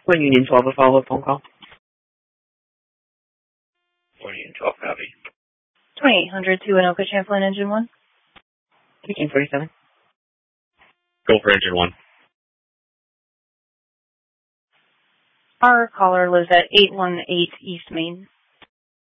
One Union 12, a follow-up phone call. 1 Union 12, copy. 2800 to Anoka Champlain Engine 1. 1847. Go for Engine 1. Our caller lives at 818 East Main.